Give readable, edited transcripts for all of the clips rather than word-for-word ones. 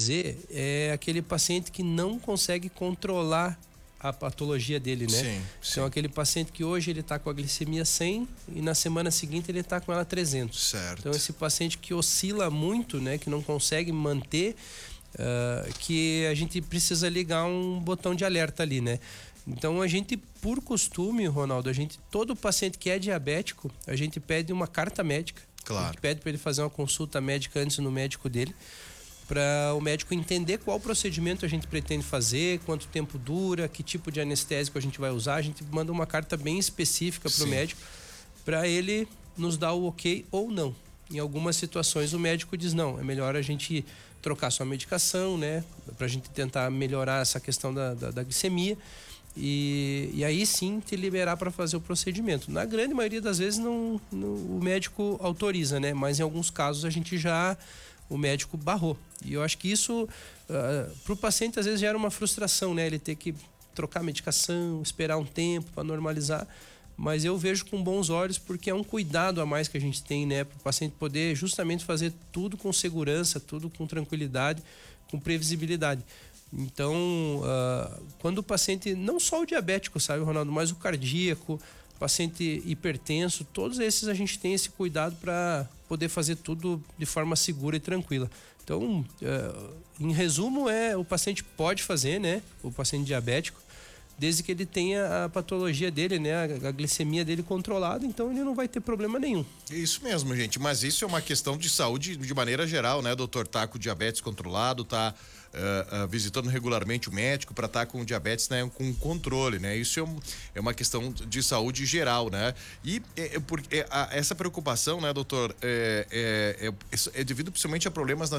dizer é aquele paciente que não consegue controlar a patologia dele, né? Sim. Então, aquele paciente que hoje ele está com a glicemia 100 e na semana seguinte ele está com ela 300. Certo. Então, esse paciente que oscila muito, né? Que não consegue manter, que a gente precisa ligar um botão de alerta ali, né? Então, a gente, por costume, Ronaldo, todo paciente que é diabético, a gente pede uma carta médica. Claro. A gente pede para ele fazer uma consulta médica antes no médico dele, para o médico entender qual procedimento a gente pretende fazer, quanto tempo dura, que tipo de anestésico a gente vai usar. A gente manda uma carta bem específica para o médico, para ele nos dar o ok ou não. Em algumas situações o médico diz não, é melhor a gente trocar sua medicação, né, para a gente tentar melhorar essa questão da glicemia e aí sim te liberar para fazer o procedimento. Na grande maioria das vezes o médico autoriza, né, mas em alguns casos o médico barrou. E eu acho que isso, para o paciente, às vezes gera uma frustração, né? Ele ter que trocar medicação, esperar um tempo para normalizar. Mas eu vejo com bons olhos, porque é um cuidado a mais que a gente tem, né? Para o paciente poder justamente fazer tudo com segurança, tudo com tranquilidade, com previsibilidade. Então, quando o paciente, não só o diabético, sabe, Ronaldo, mas o cardíaco, paciente hipertenso, todos esses a gente tem esse cuidado para poder fazer tudo de forma segura e tranquila. Então, em resumo, o paciente pode fazer, né? O paciente diabético, desde que ele tenha a patologia dele, né? A glicemia dele controlada, então ele não vai ter problema nenhum. Isso mesmo, gente, mas isso é uma questão de saúde de maneira geral, né, doutor? Tá com diabetes controlado, tá visitando regularmente o médico para estar com diabetes, né, com controle, né? Isso é uma questão de saúde geral, né? E essa preocupação, né, doutor, é devido principalmente a problemas na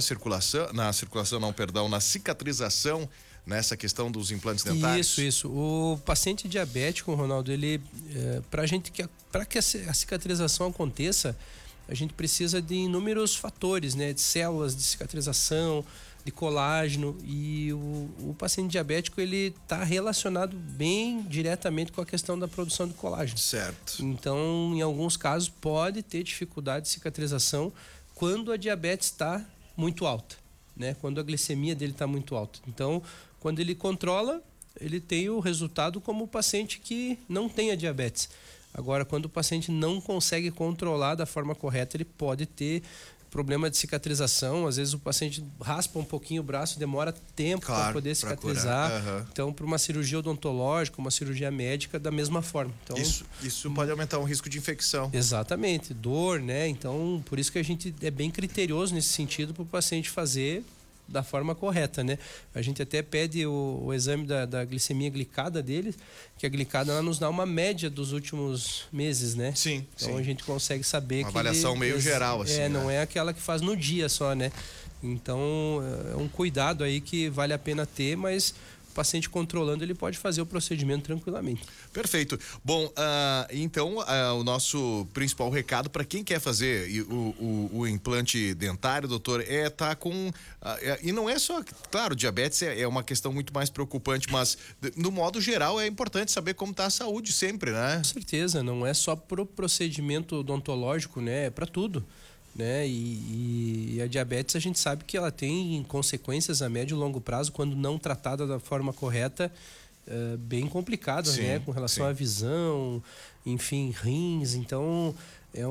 cicatrização, nessa questão dos implantes dentários. Isso. O paciente diabético, Ronaldo, ele, para que a cicatrização aconteça, a gente precisa de inúmeros fatores, né, de células de cicatrização, de colágeno, e o paciente diabético ele está relacionado bem diretamente com a questão da produção de colágeno. Certo. Então, em alguns casos pode ter dificuldade de cicatrização quando a diabetes está muito alta, né? Quando a glicemia dele está muito alta. Então, quando ele controla, ele tem o resultado como o paciente que não tem a diabetes. Agora, quando o paciente não consegue controlar da forma correta, ele pode ter problema de cicatrização. Às vezes o paciente raspa um pouquinho o braço, demora tempo para poder cicatrizar. Então, para uma cirurgia odontológica, uma cirurgia médica, da mesma forma. Então, isso pode aumentar o risco de infecção. Exatamente, dor, né? Então, por isso que a gente é bem criterioso nesse sentido para o paciente fazer da forma correta, né? A gente até pede o exame da glicemia glicada dele, que a glicada ela nos dá uma média dos últimos meses, né? Sim. Então a gente consegue saber uma avaliação meio geral, assim. Não é aquela que faz no dia só, né? Então é um cuidado aí que vale a pena ter, mas o paciente controlando, ele pode fazer o procedimento tranquilamente. Perfeito. Bom, então o nosso principal recado para quem quer fazer o implante dentário, doutor, tá com e não é só, claro, diabetes é uma questão muito mais preocupante, mas no modo geral é importante saber como tá a saúde sempre, né? Com certeza, não é só pro procedimento odontológico, né? É para tudo, né? E a diabetes, a gente sabe que ela tem consequências a médio e longo prazo, quando não tratada da forma correta, bem complicadas, né? Com relação à visão, enfim, rins. Então é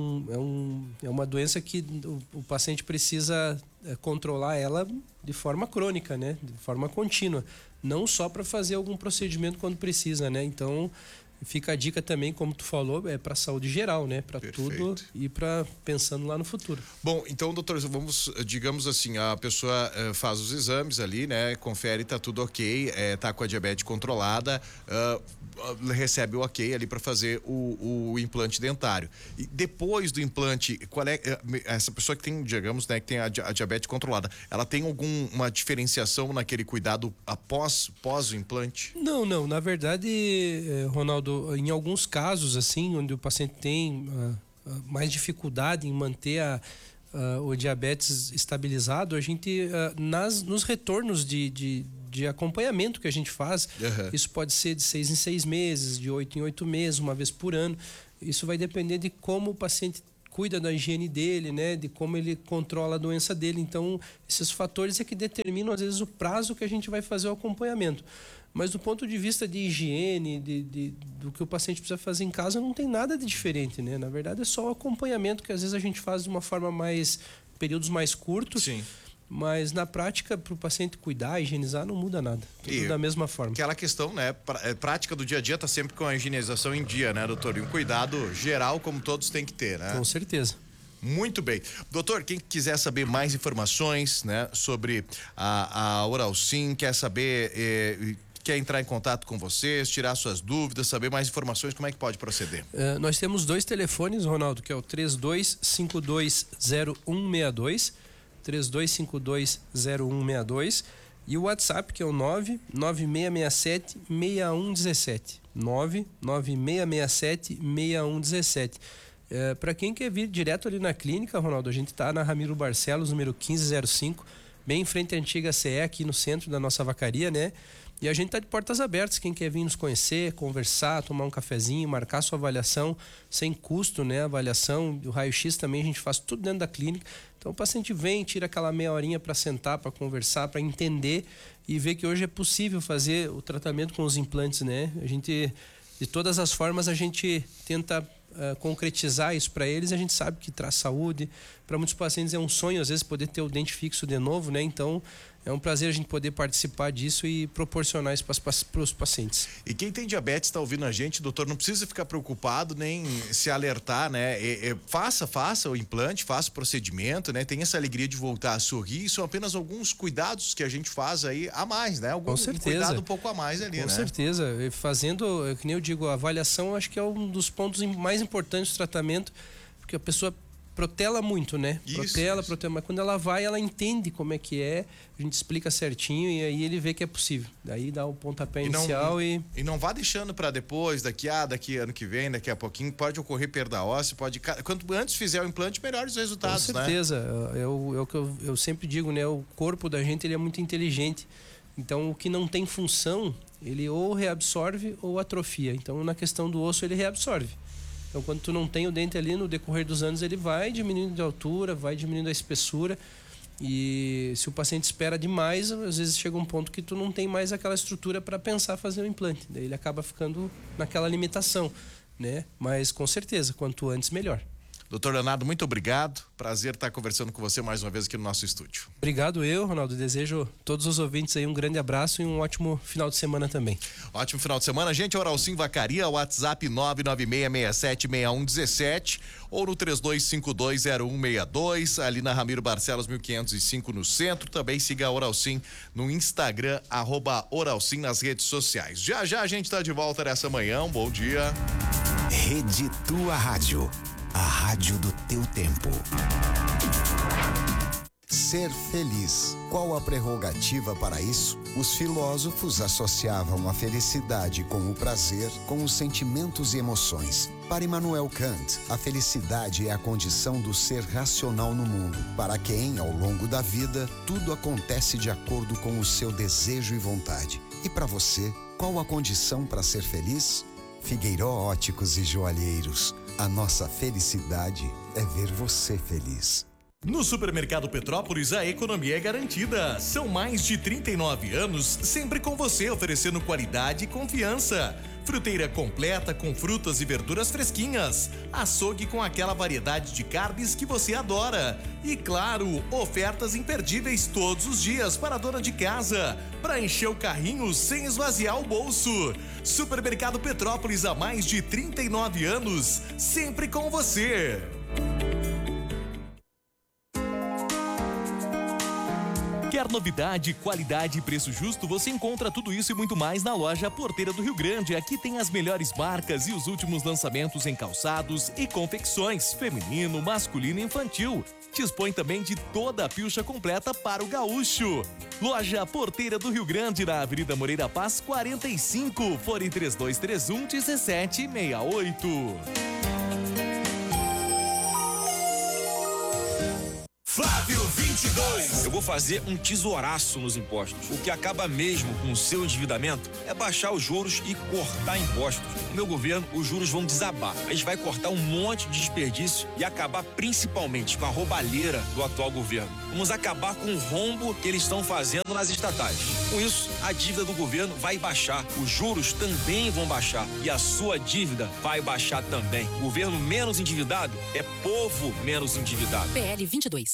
uma doença que o paciente precisa controlar ela de forma crônica, né? De forma contínua, não só para fazer algum procedimento quando precisa, né? Então fica a dica também, como tu falou, para a saúde geral, né? Para tudo e para pensando lá no futuro. Bom, então, doutor, vamos, digamos assim, a pessoa faz os exames ali, né? Confere, tá tudo ok, tá com a diabetes controlada, recebe o ok ali para fazer o implante dentário. E depois do implante, qual é essa pessoa que tem, digamos, né, que tem a diabetes controlada, ela tem alguma diferenciação naquele cuidado após o implante? Não, na verdade, Ronaldo, em alguns casos, assim, onde o paciente tem mais dificuldade em manter o diabetes estabilizado, a gente, nos retornos de acompanhamento que a gente faz, isso pode ser de 6 em 6 meses, de 8 em 8 meses, uma vez por ano. Isso vai depender de como o paciente cuida da higiene dele, né? De como ele controla a doença dele. Então, esses fatores é que determinam, às vezes, o prazo que a gente vai fazer o acompanhamento. Mas do ponto de vista de higiene, do que o paciente precisa fazer em casa, não tem nada de diferente, né? Na verdade, é só o acompanhamento que às vezes a gente faz de uma forma períodos mais curtos. Sim. Mas na prática, para o paciente cuidar, higienizar, não muda nada. Tudo da mesma forma. Aquela questão, né? Prática do dia a dia está sempre com a higienização em dia, né, doutor? E um cuidado geral, como todos têm que ter, né? Com certeza. Muito bem. Doutor, quem quiser saber mais informações, né, sobre a Oralsim, quer saber... quer entrar em contato com vocês, tirar suas dúvidas, saber mais informações, como é que pode proceder? Nós temos 2 telefones, Ronaldo, que é o 32520162, 32520162, e o WhatsApp, que é o 99667-6117, 99667-6117. Para quem quer vir direto ali na clínica, Ronaldo, a gente está na Ramiro Barcelos, número 1505, bem em frente à antiga CE, aqui no centro da nossa vacaria, né? E a gente está de portas abertas, quem quer vir nos conhecer, conversar, tomar um cafezinho, marcar sua avaliação sem custo, né? Avaliação, o raio-x também a gente faz tudo dentro da clínica. Então o paciente vem, tira aquela meia horinha para sentar, para conversar, para entender e ver que hoje é possível fazer o tratamento com os implantes, né? A gente, de todas as formas, a gente tenta concretizar isso para eles. A gente sabe que traz saúde. Para muitos pacientes é um sonho, às vezes, poder ter o dente fixo de novo, né? Então é um prazer a gente poder participar disso e proporcionar isso para os pacientes. E quem tem diabetes está ouvindo a gente, doutor, não precisa ficar preocupado nem se alertar, né? Faça o implante, faça o procedimento, né? Tem essa alegria de voltar a sorrir. São apenas alguns cuidados que a gente faz aí a mais, né? Com certeza. Cuidado um pouco a mais ali, né? Com certeza. Fazendo, que nem eu digo, a avaliação, acho que é um dos pontos mais importantes do tratamento, porque a pessoa protela muito, né? Protela, mas quando ela vai, ela entende como é que é, a gente explica certinho e aí ele vê que é possível. Daí dá o pontapé inicial e não vá deixando para depois, daqui ano que vem, daqui a pouquinho, pode ocorrer perda óssea, quanto antes fizer o implante, melhores os resultados, né? Com certeza, é o que eu sempre digo, né? O corpo da gente, ele é muito inteligente. Então, o que não tem função, ele ou reabsorve ou atrofia. Então, na questão do osso, ele reabsorve. Então, quando tu não tem o dente ali, no decorrer dos anos, ele vai diminuindo de altura, vai diminuindo a espessura. E se o paciente espera demais, às vezes chega um ponto que tu não tem mais aquela estrutura para pensar fazer o implante. Daí ele acaba ficando naquela limitação, né? Mas, com certeza, quanto antes, melhor. Doutor Leonardo, muito obrigado. Prazer estar conversando com você mais uma vez aqui no nosso estúdio. Obrigado Ronaldo. Desejo a todos os ouvintes aí um grande abraço e um ótimo final de semana também. Ótimo final de semana. Gente, Oralsim Vacaria, WhatsApp 996676117 ou no 32520162, ali na Ramiro Barcelos 1505 no centro. Também siga a Oralsim no Instagram, @Oralsim nas redes sociais. Já a gente está de volta nessa manhã. Um bom dia. Rede Tua Rádio. A rádio do teu tempo. Ser feliz. Qual a prerrogativa para isso? Os filósofos associavam a felicidade com o prazer, com os sentimentos e emoções. Para Immanuel Kant, a felicidade é a condição do ser racional no mundo, para quem, ao longo da vida, tudo acontece de acordo com o seu desejo e vontade. E para você, qual a condição para ser feliz? Figueiró Óticos e Joalheiros. A nossa felicidade é ver você feliz. No Supermercado Petrópolis, a economia é garantida. São mais de 39 anos, sempre com você, oferecendo qualidade e confiança. Fruteira completa com frutas e verduras fresquinhas. Açougue com aquela variedade de carnes que você adora. E claro, ofertas imperdíveis todos os dias para a dona de casa, para encher o carrinho sem esvaziar o bolso. Supermercado Petrópolis, há mais de 39 anos, sempre com você. Quer novidade, qualidade e preço justo? Você encontra tudo isso e muito mais na loja Porteira do Rio Grande. Aqui tem as melhores marcas e os últimos lançamentos em calçados e confecções, feminino, masculino e infantil. Dispõe também de toda a pilcha completa para o gaúcho. Loja Porteira do Rio Grande, na Avenida Moreira Paz, 45, fone 3231-1768. Flávio 22. Eu vou fazer um tesouraço nos impostos. O que acaba mesmo com o seu endividamento é baixar os juros e cortar impostos. No meu governo, os juros vão desabar. A gente vai cortar um monte de desperdício e acabar principalmente com a roubalheira do atual governo. Vamos acabar com o rombo que eles estão fazendo nas estatais. Com isso, a dívida do governo vai baixar, os juros também vão baixar e a sua dívida vai baixar também. Governo menos endividado é povo menos endividado. PL 22.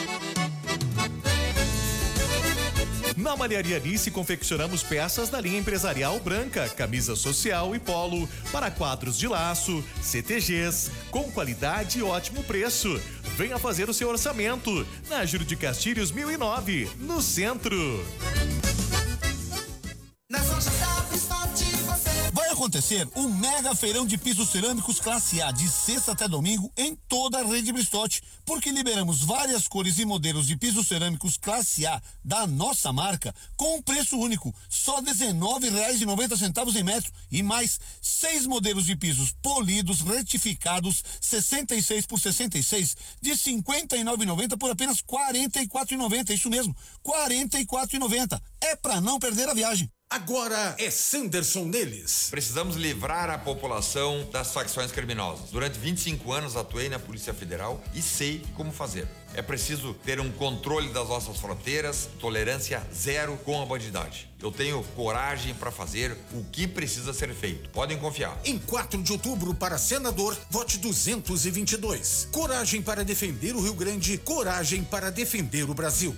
Na Malharia Alice confeccionamos peças da linha empresarial branca, camisa social e polo, para quadros de laço, CTGs, com qualidade e ótimo preço. Venha fazer o seu orçamento na Júlio de Castilhos 1009, no centro. Vai acontecer um mega feirão de pisos cerâmicos classe A de sexta até domingo em toda a rede Bristotti, porque liberamos várias cores e modelos de pisos cerâmicos classe A da nossa marca com um preço único, só R$19,90 em metro, e mais 6 modelos de pisos polidos retificados 66 por 66 de R$ 59,90 por apenas R$44,90. Isso mesmo, R$44,90. É pra não perder a viagem. Agora é Sanderson neles. Precisamos livrar a população das facções criminosas. Durante 25 anos atuei na Polícia Federal e sei como fazer. É preciso ter um controle das nossas fronteiras, tolerância zero com a bandidagem. Eu tenho coragem para fazer o que precisa ser feito. Podem confiar. Em 4 de outubro, para senador, vote 222. Coragem para defender o Rio Grande, coragem para defender o Brasil.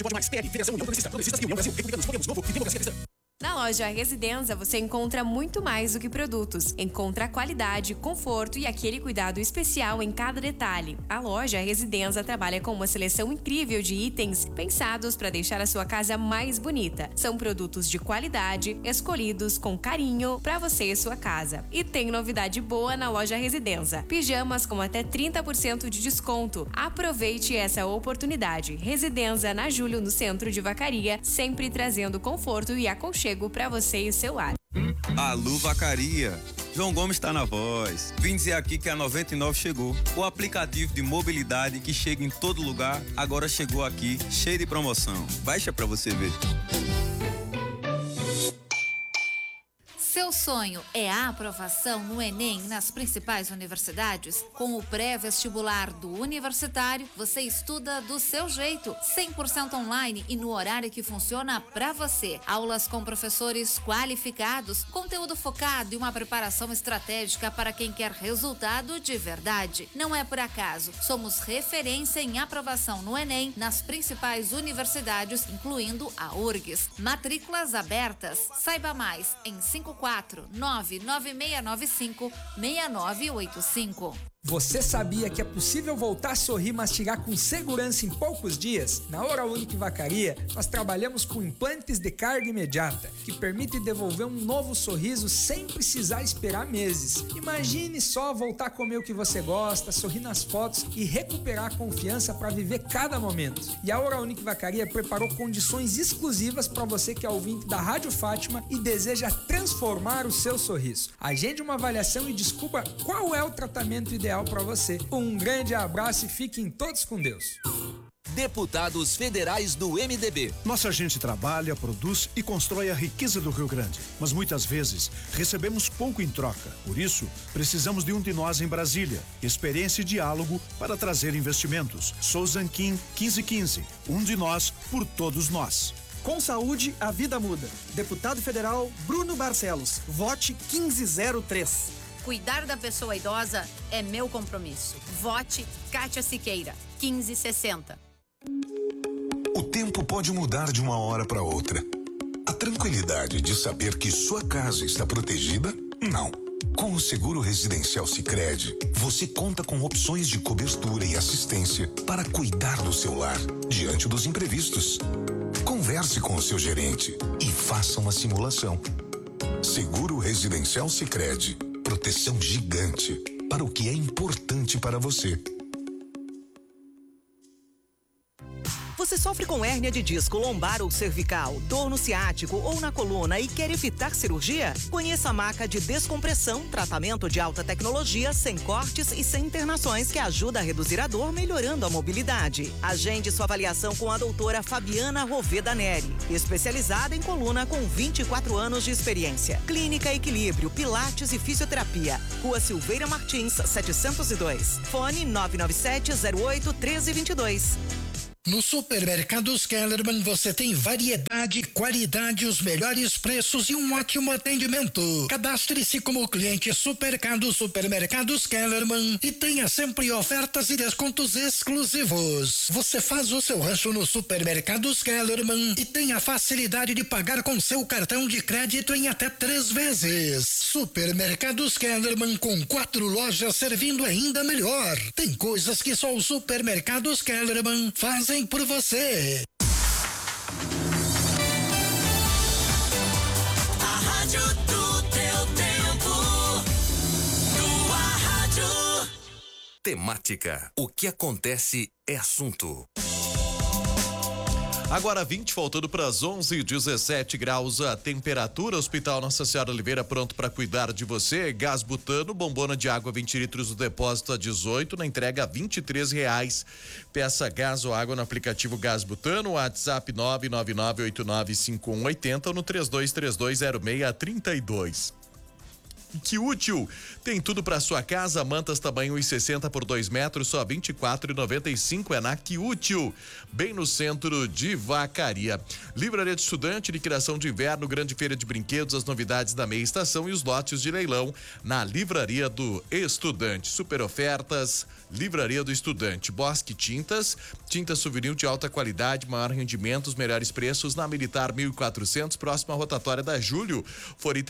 Na loja Residenza você encontra muito mais do que produtos. Encontra qualidade, conforto e aquele cuidado especial em cada detalhe. A loja Residenza trabalha com uma seleção incrível de itens pensados para deixar a sua casa mais bonita. São produtos de qualidade, escolhidos com carinho para você e sua casa. E tem novidade boa na loja Residenza. Pijamas com até 30% de desconto. Aproveite essa oportunidade. Residenza na Júlio, no centro de Vacaria, sempre trazendo conforto e aconchego para você e seu lar. Alô, Vacaria. João Gomes está na voz. Vim dizer aqui que a 99 chegou. O aplicativo de mobilidade que chega em todo lugar, agora chegou aqui, cheio de promoção. Baixa para você ver. Seu sonho é a aprovação no Enem nas principais universidades? Com o pré-vestibular do Universitário, você estuda do seu jeito, 100% online e no horário que funciona para você. Aulas com professores qualificados, conteúdo focado e uma preparação estratégica para quem quer resultado de verdade. Não é por acaso, somos referência em aprovação no Enem nas principais universidades, incluindo a URGS. Matrículas abertas. Saiba mais em 54996956985. Você sabia que é possível voltar a sorrir e mastigar com segurança em poucos dias? Na Oral Unique Vacaria, nós trabalhamos com implantes de carga imediata, que permite devolver um novo sorriso sem precisar esperar meses. Imagine só voltar a comer o que você gosta, sorrir nas fotos e recuperar a confiança para viver cada momento. E a Oral Unique Vacaria preparou condições exclusivas para você que é ouvinte da Rádio Fátima e deseja transformar o seu sorriso. Agende uma avaliação e descubra qual é o tratamento ideal para você. Um grande abraço e fiquem todos com Deus. Deputados federais do MDB. Nossa gente trabalha, produz e constrói a riqueza do Rio Grande, mas muitas vezes recebemos pouco em troca. Por isso, precisamos de um de nós em Brasília. Experiência e diálogo para trazer investimentos. Souzanquim 1515. Um de nós por todos nós. Com saúde, a vida muda. Deputado federal Bruno Barcelos. Vote 1503. Cuidar da pessoa idosa é meu compromisso. Vote Kátia Siqueira, 1560. O tempo pode mudar de uma hora para outra. A tranquilidade de saber que sua casa está protegida, não. Com o Seguro Residencial Sicredi, você conta com opções de cobertura e assistência para cuidar do seu lar diante dos imprevistos. Converse com o seu gerente e faça uma simulação. Seguro Residencial Sicredi. Proteção gigante para o que é importante para você. Você sofre com hérnia de disco, lombar ou cervical, dor no ciático ou na coluna e quer evitar cirurgia? Conheça a maca de descompressão, tratamento de alta tecnologia, sem cortes e sem internações, que ajuda a reduzir a dor, melhorando a mobilidade. Agende sua avaliação com a doutora Fabiana Roveda Neri, especializada em coluna com 24 anos de experiência. Clínica Equilíbrio, Pilates e Fisioterapia. Rua Silveira Martins, 702. Fone 997-08-1322. No Supermercados Kellerman você tem variedade, qualidade, os melhores preços e um ótimo atendimento. Cadastre-se como cliente Supermercados Kellerman e tenha sempre ofertas e descontos exclusivos. Você faz o seu rancho no Supermercados Kellerman e tem a facilidade de pagar com seu cartão de crédito em até 3 vezes. Supermercados Kellerman, com 4 lojas servindo ainda melhor. Tem coisas que só os Supermercados Kellerman fazem por você. A rádio do teu tempo. Tua rádio. Temática. O que acontece é assunto. Agora 20, faltando para as 11, 17 graus a temperatura. Hospital Nossa Senhora Oliveira pronto para cuidar de você. Gás butano, bombona de água 20 litros, o depósito a 18, na entrega a R$23. Peça gás ou água no aplicativo Gás Butano, WhatsApp 999895180 ou no 32320632. Que útil! Tem tudo para sua casa, mantas tamanho 1,60 por 2 metros, só R$24,95 é na Que Útil, bem no centro de Vacaria. Livraria de Estudante, liquidação de inverno, grande feira de brinquedos, as novidades da meia estação e os lotes de leilão na Livraria do Estudante. Super ofertas, Livraria do Estudante. Bosque Tintas, tinta souvenir de alta qualidade, maior rendimento, os melhores preços na Militar 1400, próxima rotatória da Júlio. Fone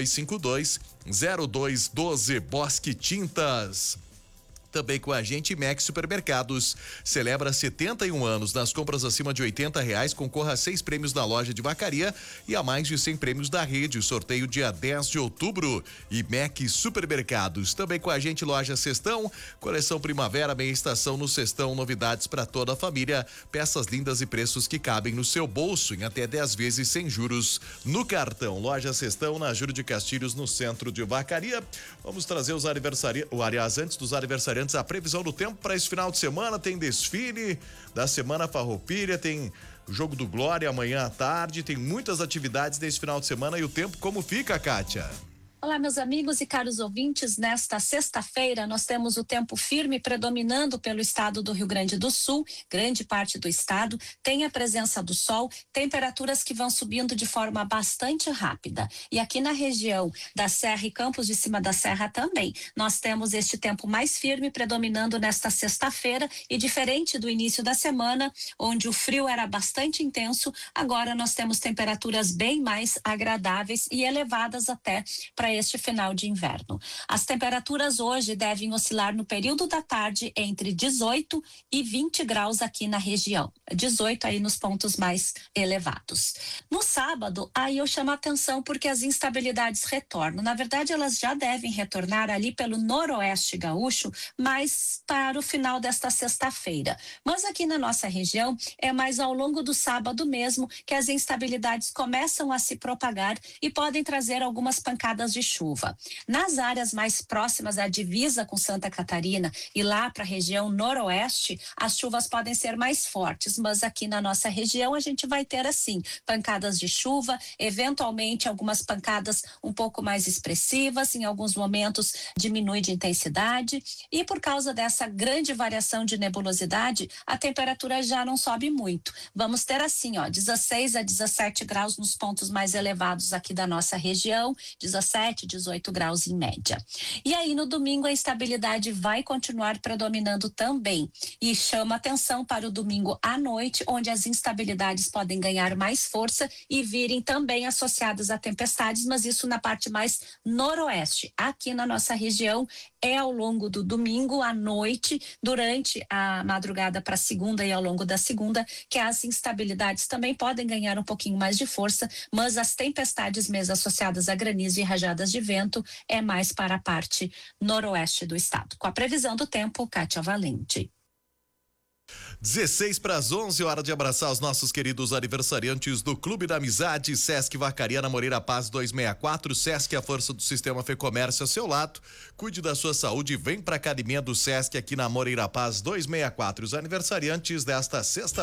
3252-0212. Bosque Tintas. Também com a gente, Max Supermercados. Celebra 71 anos. Nas compras acima de R$80, concorra a 6 prêmios da loja de Vacaria e a mais de 100 prêmios da rede. Sorteio dia 10 de outubro. E Max Supermercados. Também com a gente, loja Cestão. Coleção Primavera, meia estação no Cestão. Novidades para toda a família. Peças lindas e preços que cabem no seu bolso em até 10 vezes sem juros no cartão. Loja Cestão, na Júlio de Castilhos, no centro de Vacaria. Vamos trazer os aniversariantes. Aliás, antes dos aniversariantes, a previsão do tempo para esse final de semana. Tem desfile da Semana Farroupilha, tem o Jogo do Glória amanhã à tarde, tem muitas atividades nesse final de semana. E o tempo como fica, Kátia? Olá, meus amigos e caros ouvintes. Nesta sexta-feira, nós temos o tempo firme predominando pelo estado do Rio Grande do Sul. Grande parte do estado tem a presença do sol, temperaturas que vão subindo de forma bastante rápida. E aqui na região da Serra e Campos de Cima da Serra também, nós temos este tempo mais firme predominando nesta sexta-feira. E diferente do início da semana, onde o frio era bastante intenso, agora nós temos temperaturas bem mais agradáveis e elevadas até para este final de inverno. As temperaturas hoje devem oscilar no período da tarde entre 18 e 20 graus aqui na região. 18 aí nos pontos mais elevados. No sábado, aí eu chamo a atenção porque as instabilidades retornam. Na verdade, elas já devem retornar ali pelo noroeste gaúcho, mas para o final desta sexta-feira. Mas aqui na nossa região, é mais ao longo do sábado mesmo que as instabilidades começam a se propagar e podem trazer algumas pancadas de chuva. Nas áreas mais próximas à divisa com Santa Catarina e lá para a região noroeste, as chuvas podem ser mais fortes, mas aqui na nossa região a gente vai ter assim, pancadas de chuva, eventualmente algumas pancadas um pouco mais expressivas, em alguns momentos diminui de intensidade e por causa dessa grande variação de nebulosidade, a temperatura já não sobe muito. Vamos ter assim, 16 a 17 graus nos pontos mais elevados aqui da nossa região, 17, 18 graus em média. E aí no domingo a instabilidade vai continuar predominando também e chama atenção para o domingo à noite, onde as instabilidades podem ganhar mais força e virem também associadas a tempestades, mas isso na parte mais noroeste. Aqui na nossa região é ao longo do domingo à noite, durante a madrugada para segunda e ao longo da segunda, que as instabilidades também podem ganhar um pouquinho mais de força, mas as tempestades mesmo associadas a granizo e rajadas de vento é mais para a parte noroeste do estado. Com a previsão do tempo, Kátia Valente. 16 para as 11, hora de abraçar os nossos queridos aniversariantes do Clube da Amizade, Sesc Vacaria na Moreira Paz 264, Sesc, a força do sistema Fecomércio a seu lado. Cuide da sua saúde, vem para a academia do Sesc aqui na Moreira Paz 264. Os aniversariantes desta sexta-feira.